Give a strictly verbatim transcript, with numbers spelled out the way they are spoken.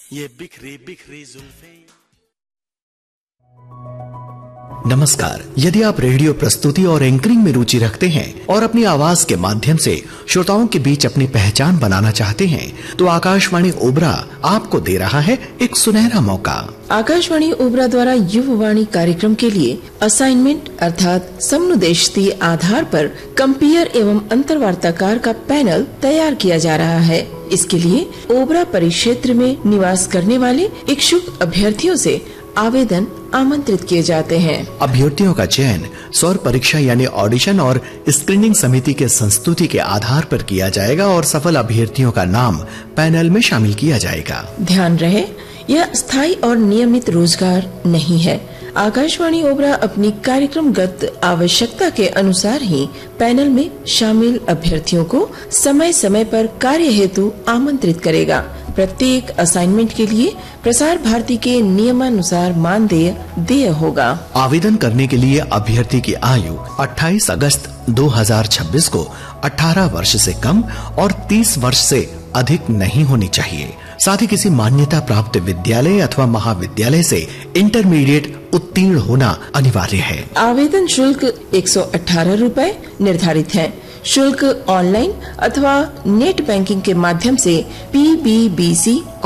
ये बिखरी बिखरी जुल्फे। नमस्कार। यदि आप रेडियो प्रस्तुति और एंकरिंग में रुचि रखते हैं और अपनी आवाज के माध्यम से श्रोताओं के बीच अपनी पहचान बनाना चाहते हैं, तो आकाशवाणी ओबरा आपको दे रहा है एक सुनहरा मौका। आकाशवाणी ओबरा द्वारा युववाणी कार्यक्रम के लिए असाइनमेंट अर्थात समनुदेशती आधार पर कंपेयर एवं अंतर्वार्ताकार का पैनल तैयार किया जा रहा है। इसके लिए ओबरा परिक्षेत्र में निवास करने वाले इच्छुक अभ्यर्थियों से आवेदन आमंत्रित किए जाते हैं। अभ्यर्थियों का चयन स्वर परीक्षा यानी ऑडिशन और स्क्रीनिंग समिति के संस्तुति के आधार पर किया जाएगा और सफल अभ्यर्थियों का नाम पैनल में शामिल किया जाएगा। ध्यान रहे, यह स्थायी और नियमित रोजगार नहीं है। आकाशवाणी ओबरा अपनी कार्यक्रमगत आवश्यकता के अनुसार ही पैनल में शामिल अभ्यर्थियों को समय समय पर कार्य हेतु आमंत्रित करेगा। प्रत्येक असाइनमेंट के लिए प्रसार भारती के नियमानुसार मानदेय देय होगा। आवेदन करने के लिए अभ्यर्थी की आयु अट्ठाईस अगस्त दो हज़ार छब्बीस को अठारह वर्ष से कम और तीस वर्ष से अधिक नहीं होनी चाहिए। साथ ही किसी मान्यता प्राप्त विद्यालय अथवा महाविद्यालय से इंटरमीडिएट उत्तीर्ण होना अनिवार्य है। आवेदन शुल्क एक सौ अठारह रूपए निर्धारित है। शुल्क ऑनलाइन अथवा नेट बैंकिंग के माध्यम से पी बी बी सी